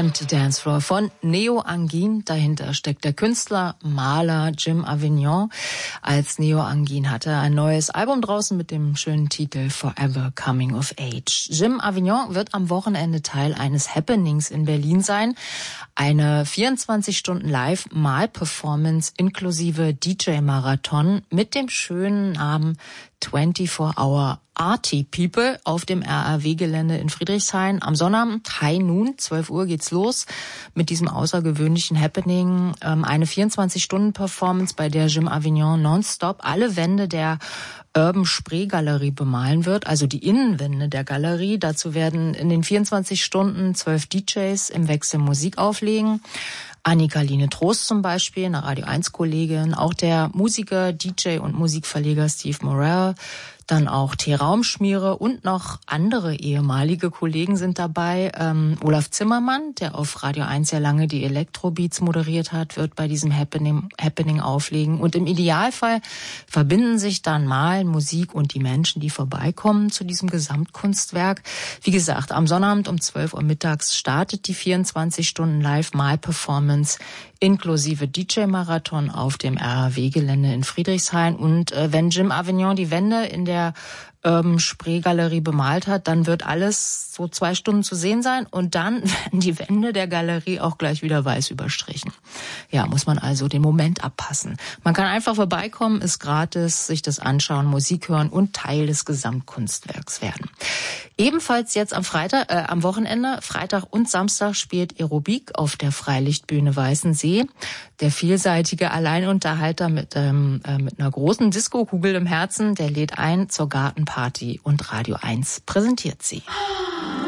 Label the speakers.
Speaker 1: Empty Dance Floor von Neo Angin. Dahinter steckt der Künstler, Maler Jim Avignon. Als Neo Angin hatte ein neues Album draußen mit dem schönen Titel Forever Coming of Age. Jim Avignon wird am Wochenende Teil eines Happenings in Berlin sein. Eine 24-Stunden-Live-Mal-Performance inklusive DJ-Marathon mit dem schönen Namen 24-Hour Arty People auf dem RAW-Gelände in Friedrichshain. Am Sonnabend, High Noon, 12 Uhr geht's los mit diesem außergewöhnlichen Happening. Eine 24-Stunden-Performance, bei der Jim Avignon nonstop alle Wände der Urban Spree Galerie bemalen wird, also die Innenwände der Galerie. Dazu werden in den 24 Stunden 12 DJs im Wechsel Musik auflegen. Annika-Line Trost zum Beispiel, eine Radio-1-Kollegin, auch der Musiker, DJ und Musikverleger Steve Morrell, dann auch T-Raumschmiere und noch andere ehemalige Kollegen sind dabei. Olaf Zimmermann, der auf Radio 1 ja lange die Elektrobeats moderiert hat, wird bei diesem Happening auflegen. Und im Idealfall verbinden sich dann Malen, Musik und die Menschen, die vorbeikommen zu diesem Gesamtkunstwerk. Wie gesagt, am Sonnabend um 12 Uhr mittags startet die 24-Stunden-Live-Mal-Performance inklusive DJ-Marathon auf dem RAW-Gelände in Friedrichshain. Und wenn Jim Avignon die Wände in der Spree-Galerie bemalt hat, dann wird alles so 2 Stunden zu sehen sein und dann werden die Wände der Galerie auch gleich wieder weiß überstrichen. Ja, muss man also den Moment abpassen. Man kann einfach vorbeikommen, ist gratis, sich das anschauen, Musik hören und Teil des Gesamtkunstwerks werden. Ebenfalls jetzt am Wochenende, Freitag und Samstag, spielt Aerobik auf der Freilichtbühne Weißensee. Der vielseitige Alleinunterhalter mit einer großen Diskokugel im Herzen, der lädt ein zur Gartenparty und Radio 1 präsentiert sie.